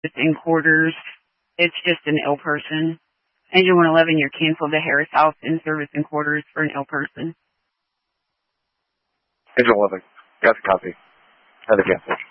in quarters. It's just an ill person. Engine 111, you're canceled to Harris House in service in quarters for an ill person. Engine 11, got the copy. Had to cancel.